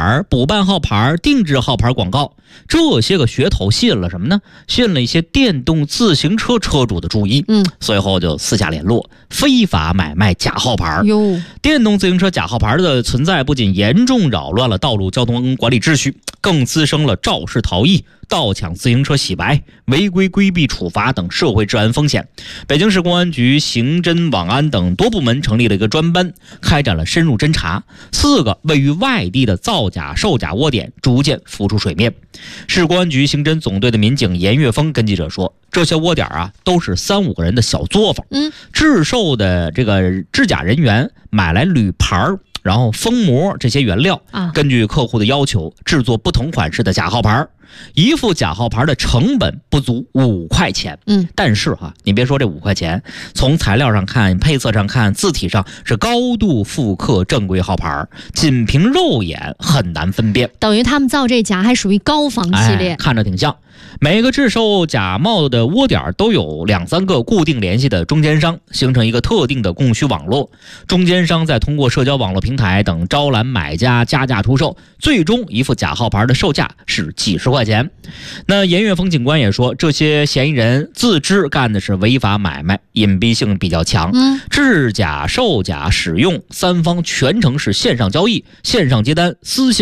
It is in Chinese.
牌、补办号牌、定制号牌广告，这些个噱头吸引了什么呢？吸引了一些电动自行车车主的注意。随后就私下联络，非法买卖假号牌。电动自行车假号牌的存在不仅严重扰乱了道路交通管理秩序，更滋生了肇事逃逸、盗抢自行车洗白、违规规避处罚等社会治安风险。北京市公安局刑侦网安等多部门成立了一个专班，开展了深入侦查，4个位于外地的造假售假窝点逐渐浮出水面。市公安局刑侦总队的民警严岳峰跟记者说，这些窝点都是3-5个人的小作坊，制售的这个制假人员买来铝牌然后封膜这些原料，根据客户的要求制作不同款式的假号牌。一副假号牌的成本不足5块钱，但是你别说这5块钱，从材料上看、配色上看、字体上是高度复刻正规号牌，仅凭肉眼很难分辨。 等于他们造这假还属于高仿系列， 看着挺像。每个制售假冒的窝点都有2-3个固定联系的中间商，形成一个特定的供需网络。中间商再通过社交网络平台等招揽买家，加价出售，最终一副假号牌的售价是几十块钱。那严岳峰警官也说，这些嫌疑人自知干的是违法买卖，隐蔽性比较强，制假、售假、使用3方全程是线上交易、线上接单、私信